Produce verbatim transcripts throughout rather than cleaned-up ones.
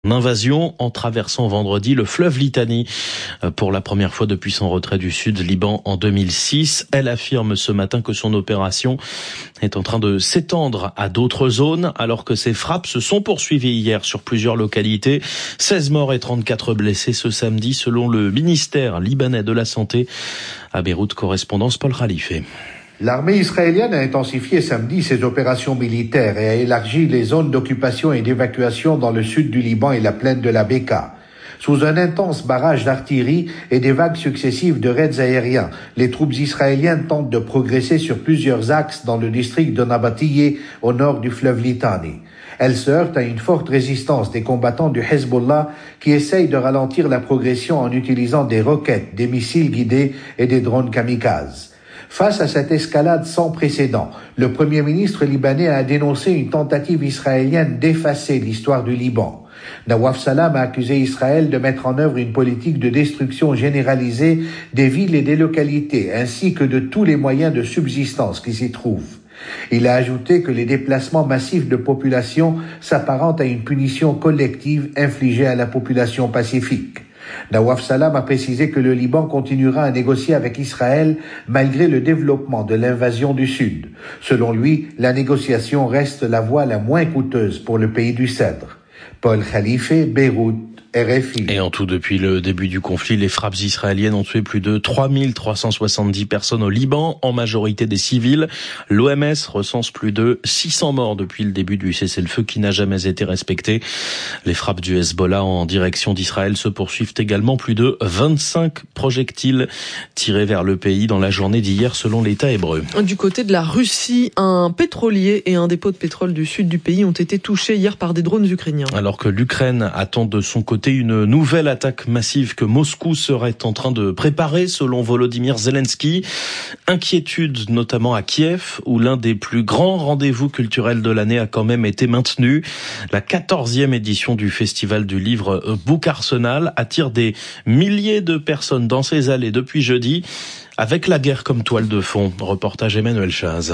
Invasion en traversant vendredi le fleuve Litani pour la première fois depuis son retrait du sud Liban en deux mille six. Elle affirme ce matin que son opération est en train de s'étendre à d'autres zones alors que ces frappes se sont poursuivies hier sur plusieurs localités. seize morts et trente-quatre blessés ce samedi selon le ministère libanais de la Santé. À Beyrouth, correspondance Paul Khalife. L'armée israélienne a intensifié samedi ses opérations militaires et a élargi les zones d'occupation et d'évacuation dans le sud du Liban et la plaine de la Bekaa. Sous un intense barrage d'artillerie et des vagues successives de raids aériens, les troupes israéliennes tentent de progresser sur plusieurs axes dans le district de Nabatiyeh au nord du fleuve Litani. Elles se heurtent à une forte résistance des combattants du Hezbollah qui essayent de ralentir la progression en utilisant des roquettes, des missiles guidés et des drones kamikazes. Face à cette escalade sans précédent, le Premier ministre libanais a dénoncé une tentative israélienne d'effacer l'histoire du Liban. Nawaf Salam a accusé Israël de mettre en œuvre une politique de destruction généralisée des villes et des localités, ainsi que de tous les moyens de subsistance qui s'y trouvent. Il a ajouté que les déplacements massifs de population s'apparentent à une punition collective infligée à la population pacifique. Nawaf Salam a précisé que le Liban continuera à négocier avec Israël malgré le développement de l'invasion du Sud. Selon lui, la négociation reste la voie la moins coûteuse pour le pays du Cèdre. Paul Khalife, Beyrouth, R F I. Et en tout, depuis le début du conflit, les frappes israéliennes ont tué plus de trois mille trois cent soixante-dix personnes au Liban, en majorité des civils. L'O M S recense plus de six cents morts depuis le début du cessez-le-feu qui n'a jamais été respecté. Les frappes du Hezbollah en direction d'Israël se poursuivent également. Plus de vingt-cinq projectiles tirés vers le pays dans la journée d'hier selon l'État hébreu. Du côté de la Russie, un pétrolier et un dépôt de pétrole du sud du pays ont été touchés hier par des drones ukrainiens. Alors que l'Ukraine attend de son côté une nouvelle attaque massive que Moscou serait en train de préparer selon Volodymyr Zelensky. Inquiétude notamment à Kiev où l'un des plus grands rendez-vous culturels de l'année a quand même été maintenu. La quatorzième édition du festival du livre Book Arsenal attire des milliers de personnes dans ses allées depuis jeudi avec la guerre comme toile de fond. Reportage Emmanuel Chaz.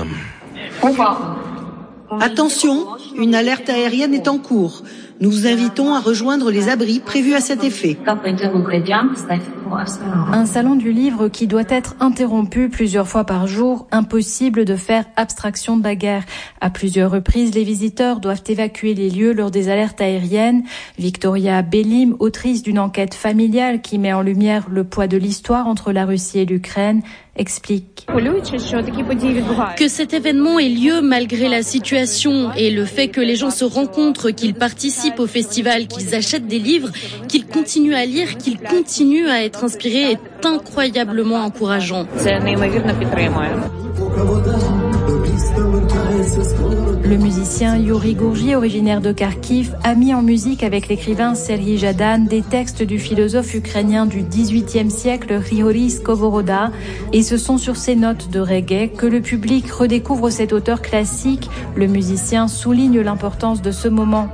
Attention, une alerte aérienne est en cours. Nous vous invitons à rejoindre les abris prévus à cet effet. Un salon du livre qui doit être interrompu plusieurs fois par jour, impossible de faire abstraction de la guerre. À plusieurs reprises, les visiteurs doivent évacuer les lieux lors des alertes aériennes. Victoria Bellim, autrice d'une enquête familiale qui met en lumière le poids de l'histoire entre la Russie et l'Ukraine, explique que cet événement ait lieu malgré la situation et le fait que les gens se rencontrent, qu'ils participent au festival, qu'ils achètent des livres, qu'ils continuent à lire, qu'ils continuent à être inspirés est incroyablement encourageant. Le musicien Yuri Gourgi, originaire de Kharkiv, a mis en musique avec l'écrivain Serhiy Zhadan des textes du philosophe ukrainien du dix-huitième siècle Hrigori Skovoroda. Et ce sont sur ces notes de reggae que le public redécouvre cet auteur classique. Le musicien souligne l'importance de ce moment.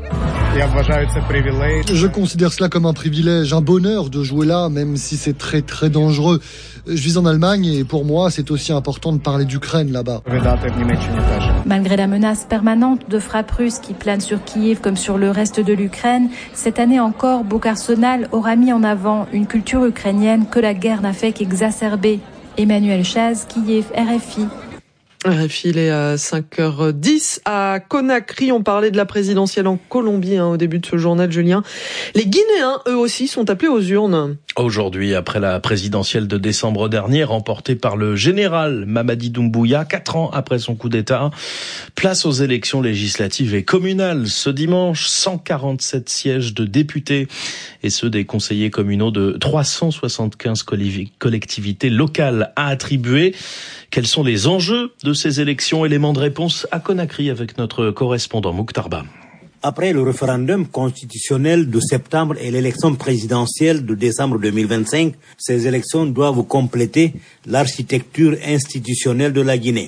Je considère cela comme un privilège, un bonheur de jouer là, même si c'est très très dangereux. Je vis en Allemagne et pour moi, c'est aussi important de parler d'Ukraine là-bas. Malgré la menace permanente de frappes russes qui planent sur Kiev comme sur le reste de l'Ukraine, cette année encore, Book Arsenal aura mis en avant une culture ukrainienne que la guerre n'a fait qu'exacerber. Emmanuel Chaz, Kiev, R F I. R F I, il est à cinq heures dix. À Conakry, on parlait de la présidentielle en Colombie hein, au début de ce journal, Julien. Les Guinéens, eux aussi, sont appelés aux urnes. Aujourd'hui, après la présidentielle de décembre dernier, remportée par le général Mamadi Doumbouya, quatre ans après son coup d'État, place aux élections législatives et communales. Ce dimanche, cent quarante-sept sièges de députés et ceux des conseillers communaux de trois cent soixante-quinze collectivités locales à attribuer. Quels sont les enjeux de ces élections? Élément de réponse à Conakry avec notre correspondant Mokhtar Ba. Après le référendum constitutionnel de septembre et l'élection présidentielle de décembre deux mille vingt-cinq, ces élections doivent compléter l'architecture institutionnelle de la Guinée.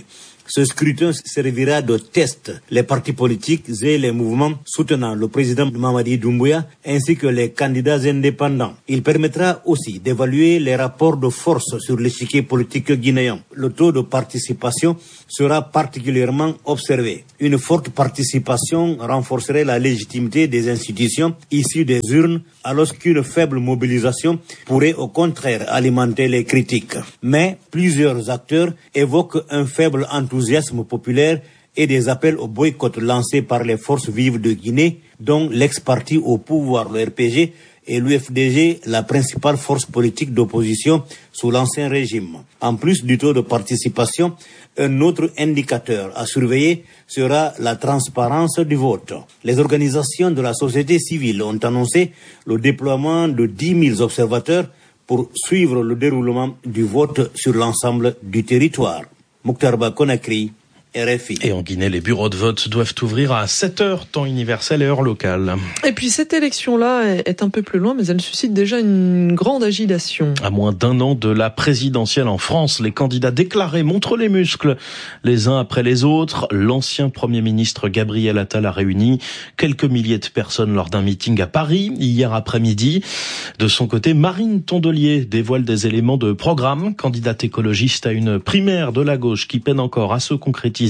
Ce scrutin servira de test. Les partis politiques et les mouvements soutenant le président Mamadi Doumbouya ainsi que les candidats indépendants. Il permettra aussi d'évaluer les rapports de force sur l'échiquier politique guinéen. Le taux de participation sera particulièrement observé. Une forte participation renforcerait la légitimité des institutions issues des urnes, alors qu'une faible mobilisation pourrait au contraire alimenter les critiques. Mais plusieurs acteurs évoquent un faible enthousiasme populaire et des appels au boycott lancés par les forces vives de Guinée, dont l'ex-parti au pouvoir, le R P G, et l'U F D G, la principale force politique d'opposition sous l'ancien régime. En plus du taux de participation, un autre indicateur à surveiller sera la transparence du vote. Les organisations de la société civile ont annoncé le déploiement de dix mille observateurs pour suivre le déroulement du vote sur l'ensemble du territoire. Mouktarba Conakry, R F I. Et en Guinée, les bureaux de vote doivent ouvrir à sept heures, temps universel et heure locale. Et puis cette élection-là est un peu plus loin, mais elle suscite déjà une grande agitation. À moins d'un an de la présidentielle en France, les candidats déclarés montrent les muscles les uns après les autres. L'ancien Premier ministre Gabriel Attal a réuni quelques milliers de personnes lors d'un meeting à Paris hier après-midi. De son côté, Marine Tondelier dévoile des éléments de programme. Candidate écologiste à une primaire de la gauche qui peine encore à se concrétiser.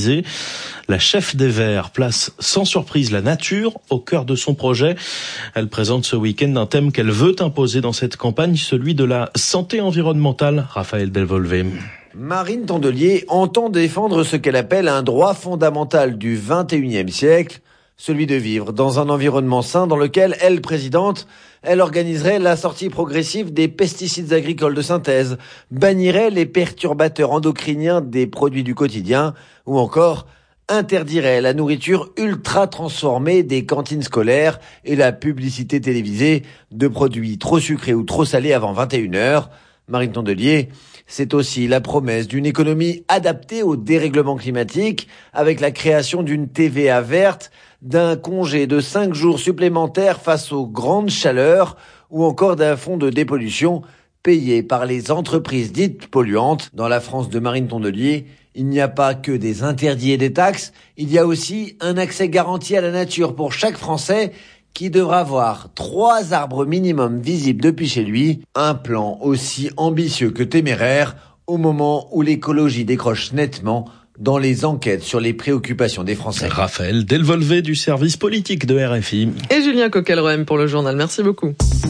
La chef des Verts place sans surprise la nature au cœur de son projet. Elle présente ce week-end un thème qu'elle veut imposer dans cette campagne, celui de la santé environnementale. Raphaël Delvolvé. Marine Tondelier entend défendre ce qu'elle appelle un droit fondamental du vingt et unième siècle, celui de vivre dans un environnement sain dans lequel elle, présidente, elle organiserait la sortie progressive des pesticides agricoles de synthèse, bannirait les perturbateurs endocriniens des produits du quotidien ou encore interdirait la nourriture ultra transformée des cantines scolaires et la publicité télévisée de produits trop sucrés ou trop salés avant vingt et une heures. Marine Tondelier, c'est aussi la promesse d'une économie adaptée au dérèglement climatique avec la création d'une T V A verte, d'un congé de cinq jours supplémentaires face aux grandes chaleurs ou encore d'un fonds de dépollution payé par les entreprises dites polluantes. Dans la France de Marine Tondelier, il n'y a pas que des interdits et des taxes, il y a aussi un accès garanti à la nature pour chaque Français qui devra avoir trois arbres minimum visibles depuis chez lui, un plan aussi ambitieux que téméraire au moment où l'écologie décroche nettement dans les enquêtes sur les préoccupations des Français. Raphaël Delvolvé du service politique de R F I. Et Julien Coquelroem pour le journal. Merci beaucoup.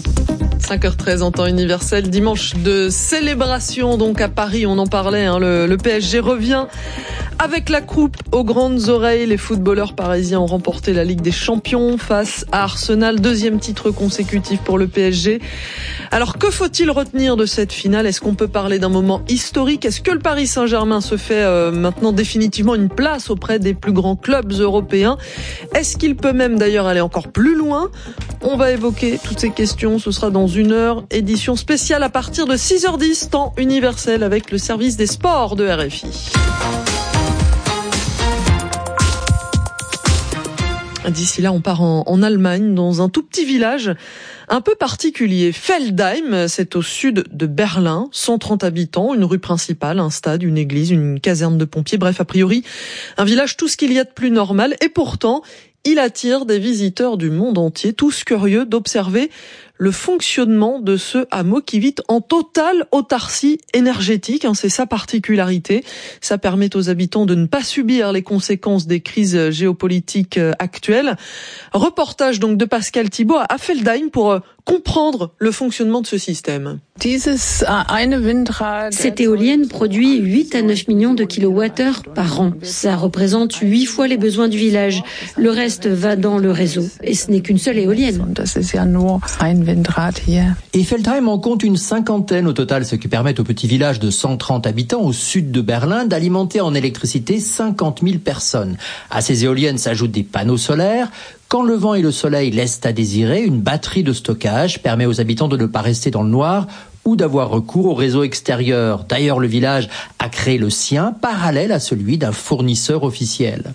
cinq heures treize en temps universel, dimanche de célébration donc à Paris, on en parlait, hein, le, le P S G revient avec la coupe aux grandes oreilles. Les footballeurs parisiens ont remporté la Ligue des Champions face à Arsenal, deuxième titre consécutif pour le P S G. Alors que faut-il retenir de cette finale? Est-ce qu'on peut parler d'un moment historique? Est-ce que le Paris Saint-Germain se fait euh, maintenant définitivement une place auprès des plus grands clubs européens? Est-ce qu'il peut même d'ailleurs aller encore plus loin? On va évoquer toutes ces questions, ce sera dans une heure, édition spéciale à partir de six heures dix, temps universel avec le service des sports de R F I. D'ici là, on part en, en Allemagne, dans un tout petit village un peu particulier. Feldheim, c'est au sud de Berlin, cent trente habitants, une rue principale, un stade, une église, une caserne de pompiers, bref, a priori, un village tout ce qu'il y a de plus normal. Et pourtant, il attire des visiteurs du monde entier, tous curieux d'observer le fonctionnement de ce hameau qui vit en totale autarcie énergétique. C'est sa particularité. Ça permet aux habitants de ne pas subir les conséquences des crises géopolitiques actuelles. Reportage donc de Pascal Thibault à Feldheim pour comprendre le fonctionnement de ce système. Cette éolienne produit huit à neuf millions de kilowattheures par an. Ça représente huit fois les besoins du village. Le reste va dans le réseau. Et ce n'est qu'une seule éolienne. Et Feldheim en compte une cinquantaine au total, ce qui permet au petit village de cent trente habitants au sud de Berlin d'alimenter en électricité cinquante mille personnes. À ces éoliennes s'ajoutent des panneaux solaires. Quand le vent et le soleil laissent à désirer, une batterie de stockage permet aux habitants de ne pas rester dans le noir ou d'avoir recours au réseau extérieur. D'ailleurs, le village a créé le sien, parallèle à celui d'un fournisseur officiel.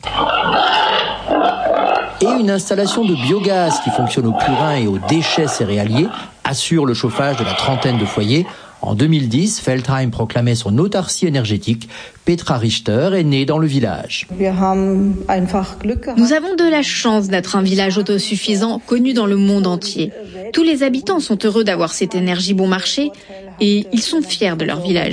Et une installation de biogaz qui fonctionne au purin et aux déchets céréaliers assure le chauffage de la trentaine de foyers. En deux mille dix, Feldheim proclamait son autarcie énergétique, Petra Richter est née dans le village. Nous avons de la chance d'être un village autosuffisant connu dans le monde entier. Tous les habitants sont heureux d'avoir cette énergie bon marché et ils sont fiers de leur village.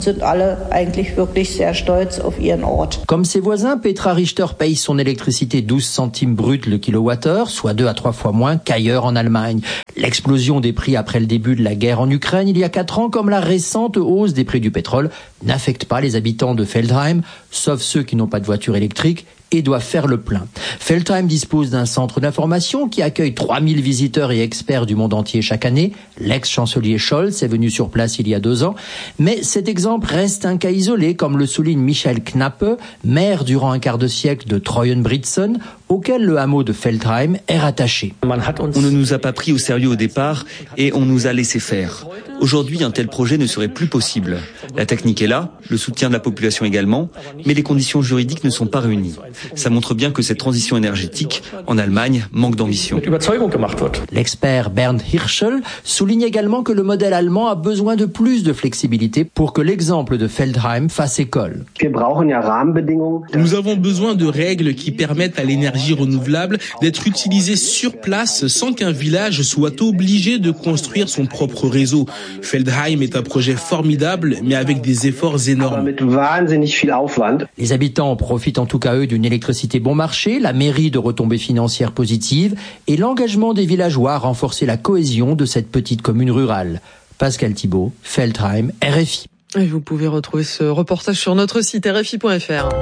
Comme ses voisins, Petra Richter paye son électricité douze centimes brut le kilowattheure, soit deux à trois fois moins qu'ailleurs en Allemagne. L'explosion des prix après le début de la guerre en Ukraine il y a quatre ans, comme la récente hausse des prix du pétrole, n'affecte pas les habitants de Feldheim, sauf ceux qui n'ont pas de voiture électrique et doivent faire le plein. Feldheim dispose d'un centre d'information qui accueille trois mille visiteurs et experts du monde entier chaque année. L'ex-chancelier Scholz est venu sur place il y a deux ans. Mais cet exemple reste un cas isolé, comme le souligne Michel Knappe, maire durant un quart de siècle de Treuenbrietzen, auquel le hameau de Feldheim est rattaché. On ne nous a pas pris au sérieux au départ et on nous a laissé faire. Aujourd'hui, un tel projet ne serait plus possible. La technique est là, le soutien de la population également, mais les conditions juridiques ne sont pas réunies. Ça montre bien que cette transition énergétique, en Allemagne, manque d'ambition. L'expert Bernd Hirschel souligne également que le modèle allemand a besoin de plus de flexibilité pour que l'exemple de Feldheim fasse école. Nous avons besoin de règles qui permettent à l'énergie renouvelable d'être utilisée sur place sans qu'un village soit obligé de construire son propre réseau. Feldheim est un projet formidable, mais avec des efforts énormes. Les habitants profitent en tout cas eux d'une électricité bon marché, la mairie de retombées financières positives et l'engagement des villageois à renforcer la cohésion de cette petite commune rurale. Pascal Thibault, Feldheim, R F I. Et vous pouvez retrouver ce reportage sur notre site R F I point F R.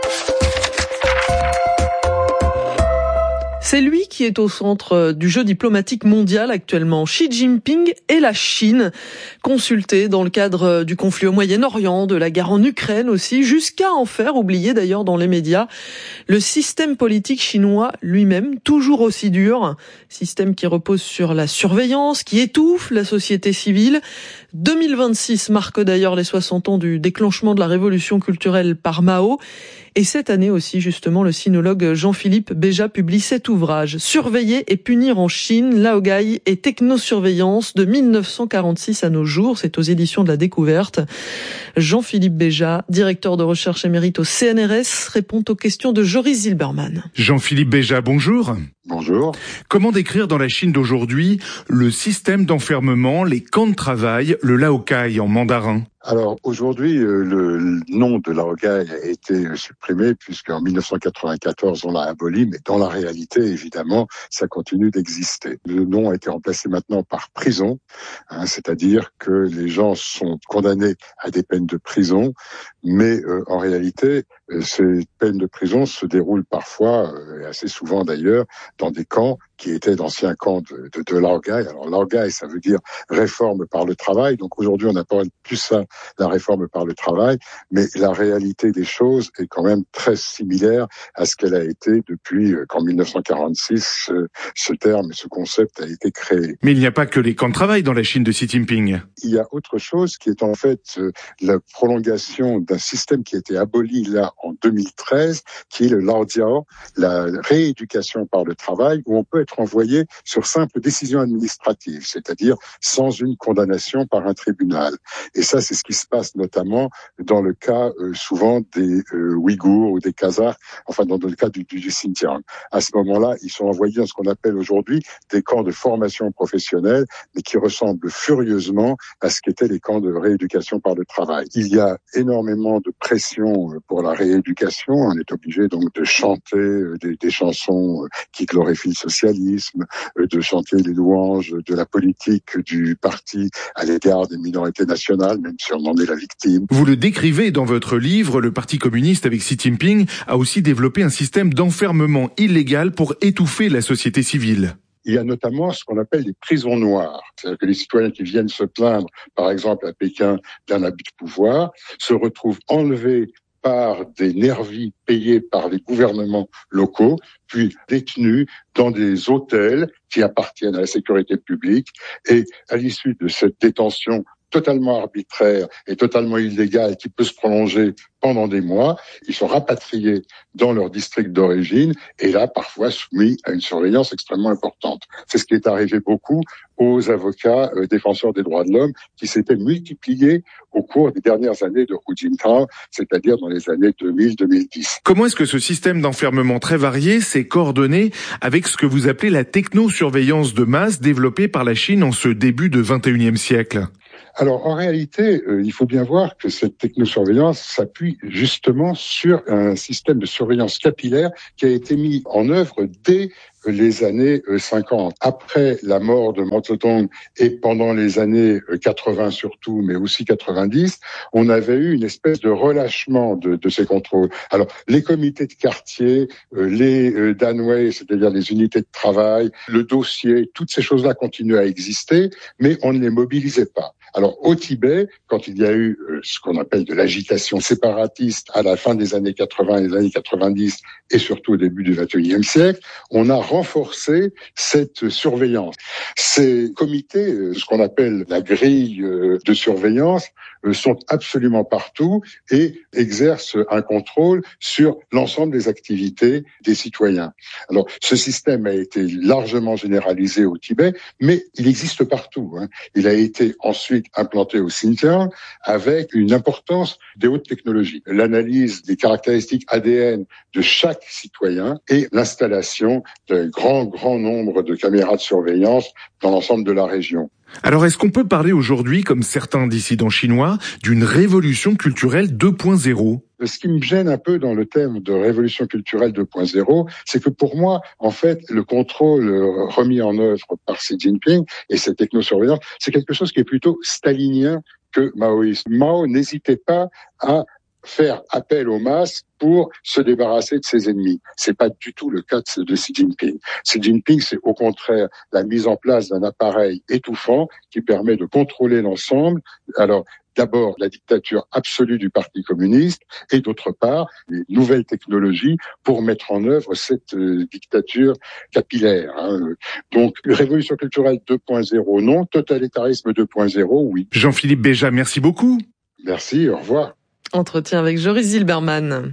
C'est lui qui est au centre du jeu diplomatique mondial actuellement. Xi Jinping et la Chine, consultés dans le cadre du conflit au Moyen-Orient, de la guerre en Ukraine aussi, jusqu'à en faire oublier d'ailleurs dans les médias le système politique chinois lui-même, toujours aussi dur. Système qui repose sur la surveillance, qui étouffe la société civile. deux mille vingt-six marque d'ailleurs les soixante ans du déclenchement de la révolution culturelle par Mao. Et cette année aussi, justement, le sinologue Jean-Philippe Béja publie cet ouvrage, Surveiller et punir en Chine, Laogai et technosurveillance de mille neuf cent quarante-six à nos jours. C'est aux éditions de la Découverte. Jean-Philippe Béja, directeur de recherche émérite au C N R S, répond aux questions de Joris Zilberman. Jean-Philippe Béja, bonjour. Bonjour. Comment décrire dans la Chine d'aujourd'hui le système d'enfermement, les camps de travail, le Laogai en mandarin ? Alors aujourd'hui, euh, le nom de Laogai a été supprimé puisqu'en mille neuf cent quatre-vingt-quatorze on l'a aboli, mais dans la réalité, évidemment, ça continue d'exister. Le nom a été remplacé maintenant par prison, hein, c'est-à-dire que les gens sont condamnés à des peines de prison, mais euh, en réalité, euh, ces peines de prison se déroulent parfois, euh, et assez souvent d'ailleurs, dans des camps qui étaient d'anciens camps de, de, de Laogai. Alors Laogai, ça veut dire réforme par le travail. Donc aujourd'hui, on appelle plus ça la réforme par le travail, mais la réalité des choses est quand même très similaire à ce qu'elle a été depuis qu'en mille neuf cent quarante-six, ce, ce terme, ce concept a été créé. Mais il n'y a pas que les camps de travail dans la Chine de Xi Jinping. Il y a autre chose qui est en fait la prolongation d'un système qui a été aboli là en deux mille treize, qui est le Laojiao, la rééducation par le travail, où on peut être envoyé sur simple décision administrative, c'est-à-dire sans une condamnation par un tribunal. Et ça, c'est ce qui se passe notamment dans le cas euh, souvent des euh, Ouïghours ou des Kazakhs, enfin dans le cas du, du, du Xinjiang. À ce moment-là, ils sont envoyés dans ce qu'on appelle aujourd'hui des camps de formation professionnelle, mais qui ressemblent furieusement à ce qu'étaient les camps de rééducation par le travail. Il y a énormément de pression pour la rééducation. On est obligé donc de chanter des, des chansons qui glorifient le socialisme, de chanter les louanges de la politique du parti à l'égard des minorités nationales, même si on en est la victime. Vous le décrivez dans votre livre, le Parti communiste avec Xi Jinping a aussi développé un système d'enfermement illégal pour étouffer la société civile. Il y a notamment ce qu'on appelle les prisons noires. C'est-à-dire que les citoyens qui viennent se plaindre, par exemple à Pékin, d'un abus de pouvoir, se retrouvent enlevés par des nervis payés par les gouvernements locaux, puis détenus dans des hôtels qui appartiennent à la sécurité publique. Et à l'issue de cette détention totalement arbitraire et totalement illégal qui peut se prolonger pendant des mois. Ils sont rapatriés dans leur district d'origine et là, parfois soumis à une surveillance extrêmement importante. C'est ce qui est arrivé beaucoup aux avocats euh, défenseurs des droits de l'homme qui s'étaient multipliés au cours des dernières années de Hu Jintao, c'est-à-dire dans les années deux mille à deux mille dix. Comment est-ce que ce système d'enfermement très varié s'est coordonné avec ce que vous appelez la technosurveillance de masse développée par la Chine en ce début de vingt et unième siècle ? Alors, en réalité, euh, il faut bien voir que cette technosurveillance s'appuie justement sur un système de surveillance capillaire qui a été mis en œuvre dès les années cinquante. Après la mort de Mao Zedong et pendant les années quatre-vingts surtout, mais aussi quatre-vingt-dix, on avait eu une espèce de relâchement de, de ces contrôles. Alors, les comités de quartier, les euh, Danwei, c'est-à-dire les unités de travail, le dossier, toutes ces choses-là continuaient à exister, mais on ne les mobilisait pas. Alors, au Tibet, quand il y a eu euh, ce qu'on appelle de l'agitation séparatiste à la fin des années quatre-vingts et des années quatre-vingt-dix, et surtout au début du vingt et unième siècle, on a renforcé cette surveillance. Ces comités, euh, ce qu'on appelle la grille euh, de surveillance, euh, sont absolument partout et exercent un contrôle sur l'ensemble des activités des citoyens. Alors, ce système a été largement généralisé au Tibet, mais il existe partout, hein. Il a été ensuite implanté au Xinjiang avec une importance des hautes technologies. L'analyse des caractéristiques A D N de chaque citoyen et l'installation d'un grand, grand nombre de caméras de surveillance dans l'ensemble de la région. Alors, est-ce qu'on peut parler aujourd'hui, comme certains dissidents chinois, d'une révolution culturelle deux point zéro ? Ce qui me gêne un peu dans le thème de révolution culturelle deux point zéro, c'est que pour moi, en fait, le contrôle remis en œuvre par Xi Jinping et cette technosurveillance, c'est quelque chose qui est plutôt stalinien que maoïste. Mao n'hésitait pas à faire appel aux masses pour se débarrasser de ses ennemis. C'est pas du tout le cas de Xi Jinping. Xi Jinping, c'est au contraire la mise en place d'un appareil étouffant qui permet de contrôler l'ensemble. Alors, d'abord, la dictature absolue du Parti communiste et d'autre part, les nouvelles technologies pour mettre en œuvre cette euh, dictature capillaire. Hein. Donc, révolution culturelle deux point zéro, non. Totalitarisme deux point zéro, oui. Jean-Philippe Béja, merci beaucoup. Merci, au revoir. Entretien avec Joris Zilberman.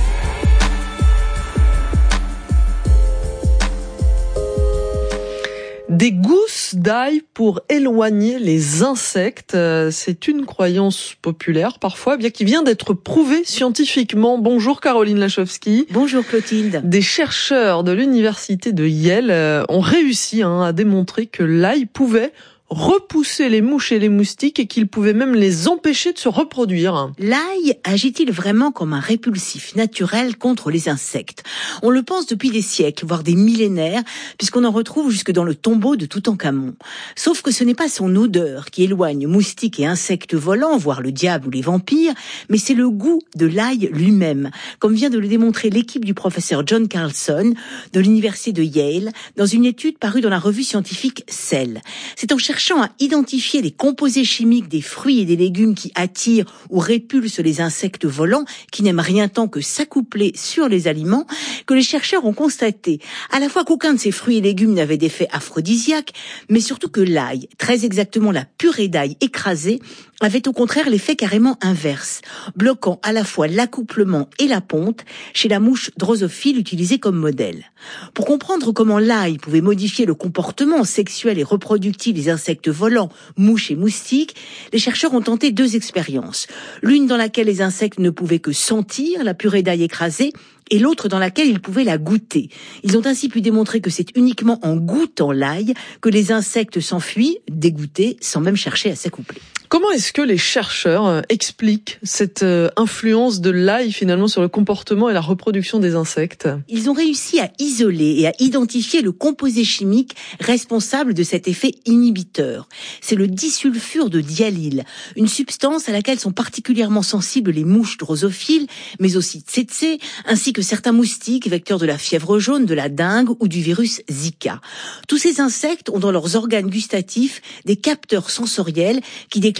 Des gousses d'ail pour éloigner les insectes, c'est une croyance populaire parfois, bien qui vient d'être prouvée scientifiquement. Bonjour Caroline Lachowski. Bonjour Clotilde. Des chercheurs de l'université de Yale ont réussi hein, à démontrer que l'ail pouvait repousser les mouches et les moustiques et qu'il pouvait même les empêcher de se reproduire. L'ail agit-il vraiment comme un répulsif naturel contre les insectes ? On le pense depuis des siècles, voire des millénaires, puisqu'on en retrouve jusque dans le tombeau de Toutankhamon. Sauf que ce n'est pas son odeur qui éloigne moustiques et insectes volants, voire le diable ou les vampires, mais c'est le goût de l'ail lui-même, comme vient de le démontrer l'équipe du professeur John Carlson de l'université de Yale dans une étude parue dans la revue scientifique Cell. C'est en cherchant à identifier les composés chimiques des fruits et des légumes qui attirent ou répulsent les insectes volants, qui n'aiment rien tant que s'accoupler sur les aliments, que les chercheurs ont constaté à la fois qu'aucun de ces fruits et légumes n'avait d'effet aphrodisiaque, mais surtout que l'ail, très exactement la purée d'ail écrasée, avait au contraire l'effet carrément inverse, bloquant à la fois l'accouplement et la ponte chez la mouche drosophile utilisée comme modèle. Pour comprendre comment l'ail pouvait modifier le comportement sexuel et reproductif des insectes volants, mouches et moustiques, les chercheurs ont tenté deux expériences. L'une dans laquelle les insectes ne pouvaient que sentir la purée d'ail écrasée, et l'autre dans laquelle ils pouvaient la goûter. Ils ont ainsi pu démontrer que c'est uniquement en goûtant l'ail que les insectes s'enfuient, dégoûtés, sans même chercher à s'accoupler. Comment est-ce que les chercheurs expliquent cette influence de l'ail finalement sur le comportement et la reproduction des insectes ? Ils ont réussi à isoler et à identifier le composé chimique responsable de cet effet inhibiteur. C'est le disulfure de diallyle, une substance à laquelle sont particulièrement sensibles les mouches drosophiles, mais aussi tsetse, ainsi que certains moustiques vecteurs de la fièvre jaune, de la dengue ou du virus Zika. Tous ces insectes ont dans leurs organes gustatifs des capteurs sensoriels qui déclenchent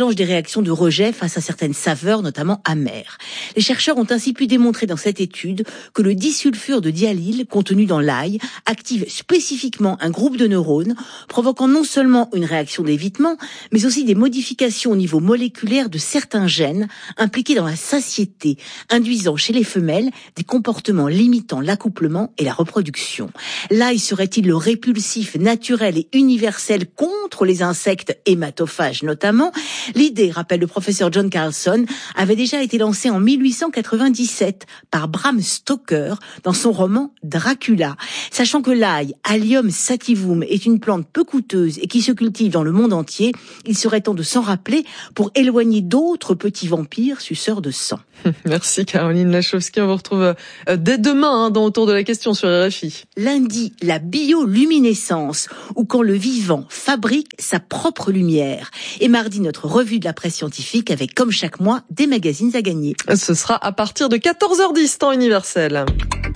déclenche des réactions de rejet face à certaines saveurs, notamment amères. Les chercheurs ont ainsi pu démontrer dans cette étude que le disulfure de diallyle contenu dans l'ail active spécifiquement un groupe de neurones, provoquant non seulement une réaction d'évitement, mais aussi des modifications au niveau moléculaire de certains gènes impliqués dans la satiété, induisant chez les femelles des comportements limitant l'accouplement et la reproduction. L'ail serait-il le répulsif naturel et universel contre les insectes hématophages notamment? L'idée, rappelle le professeur John Carlson, avait déjà été lancée en mille huit cent quatre-vingt-dix-sept par Bram Stoker dans son roman Dracula. Sachant que l'ail, Allium sativum, est une plante peu coûteuse et qui se cultive dans le monde entier, il serait temps de s'en rappeler pour éloigner d'autres petits vampires suceurs de sang. Merci Caroline Lachowski, on vous retrouve dès demain hein, dans Autour de la question sur R F I. Lundi, la bioluminescence, ou quand le vivant fabrique sa propre lumière. Et mardi, notre revue de la presse scientifique avec, comme chaque mois, des magazines à gagner. Ce sera à partir de quatorze heures dix, temps universel.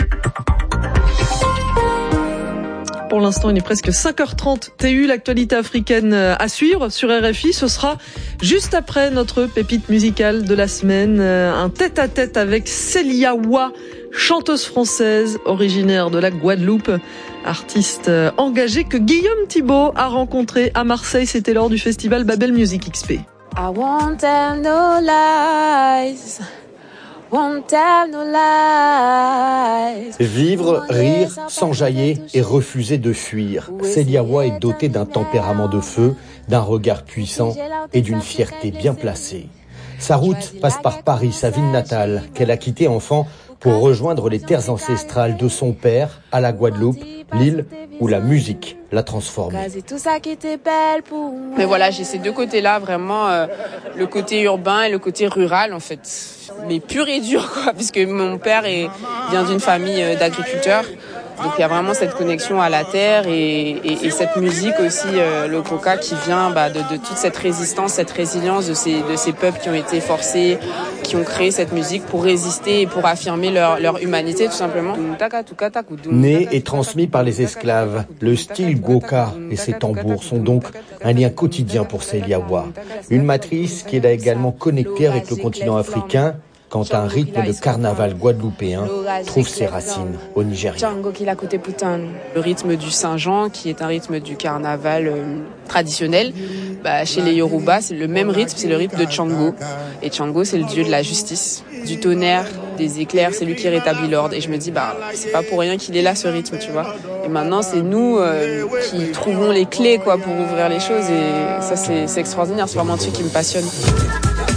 Pour l'instant, il est presque cinq heures trente. T U, l'actualité africaine à suivre sur R F I. Ce sera juste après notre pépite musicale de la semaine. Un tête-à-tête avec Célia Wa, chanteuse française originaire de la Guadeloupe, artiste engagée que Guillaume Thibault a rencontré à Marseille. C'était lors du festival Babel Music X P. I won't tell no lies. Won't tell no lies. Vivre, rire, s'enjailler et refuser de fuir. Célia Wa est dotée d'un tempérament de feu, d'un regard puissant et d'une fierté bien placée. Sa route passe par Paris, sa ville natale, qu'elle a quittée enfant pour rejoindre les terres ancestrales de son père à la Guadeloupe, l'île où la musique l'a transformée. Mais voilà, j'ai ces deux côtés-là, vraiment, euh, le côté urbain et le côté rural, en fait. Mais pur et dur, quoi, puisque mon père est, vient d'une famille d'agriculteurs. Donc il y a vraiment cette connexion à la terre et, et, et cette musique aussi, euh, le coca qui vient bah, de, de toute cette résistance, cette résilience de ces, de ces peuples qui ont été forcés, qui ont créé cette musique pour résister et pour affirmer leur, leur humanité tout simplement. Né et transmis par les esclaves, le style goka et ses tambours sont donc un lien quotidien pour Célia Wa. Une matrice qui l'a également connectée avec le continent africain, quand un rythme de carnaval guadeloupéen trouve ses racines au Nigeria. Le rythme du Saint-Jean, qui est un rythme du carnaval euh, traditionnel, bah, chez les Yoruba, c'est le même rythme, c'est le rythme de Tchango. Et Tchango, c'est le dieu de la justice, du tonnerre, des éclairs, c'est lui qui rétablit l'ordre. Et je me dis, bah, c'est pas pour rien qu'il est là, ce rythme, tu vois. Et maintenant, c'est nous euh, qui trouvons les clés, quoi, pour ouvrir les choses. Et ça, c'est, c'est extraordinaire, c'est vraiment un truc qui me passionne.